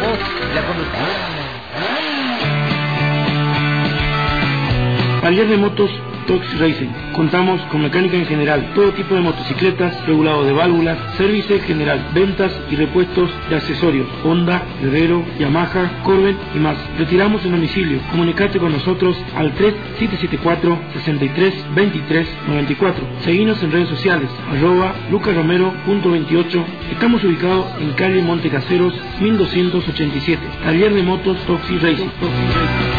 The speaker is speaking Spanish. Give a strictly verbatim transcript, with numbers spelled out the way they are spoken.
voz y la conducción. Taller de motos Tox Racing. Contamos con mecánica en general, todo tipo de motocicletas, regulado de válvulas, servicio en general, ventas y repuestos de accesorios, Honda, Guerrero, Yamaha, Corvette y más. Retiramos en domicilio. Comunicate con nosotros al tres siete siete cuatro, seis tres, dos tres nueve cuatro. Seguinos en redes sociales, arroba lucasromero punto veintiocho. Estamos ubicados en calle Montecaseros mil doscientos ochenta y siete. Taller de motos Tox Racing.